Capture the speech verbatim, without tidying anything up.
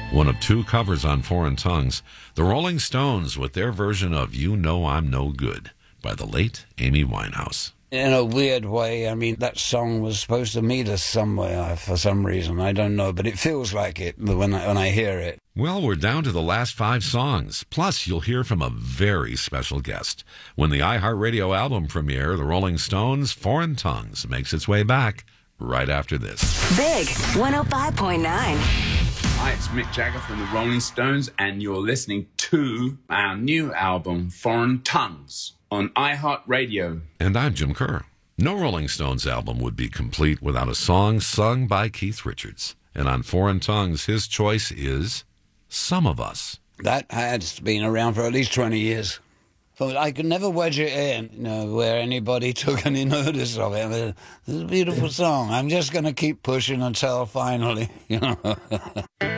One of two covers on Foreign Tongues, the Rolling Stones with their version of You Know I'm No Good by the late Amy Winehouse. In a weird way, I mean, that song was supposed to meet us somewhere for some reason. I don't know, but it feels like it when I, when I hear it. Well, we're down to the last five songs. Plus, you'll hear from a very special guest. When the iHeartRadio album premiere, the Rolling Stones' Foreign Tongues makes its way back right after this. Big one oh five point nine. Hi, it's Mick Jagger from the Rolling Stones, and you're listening to our new album, Foreign Tongues, on iHeartRadio. And I'm Jim Kerr. No Rolling Stones album would be complete without a song sung by Keith Richards. And on Foreign Tongues, his choice is Some of Us. That has been around for at least twenty years. But I could never wedge it in, you know, where anybody took any notice of it. This is a beautiful song. I'm just going to keep pushing until finally, you know.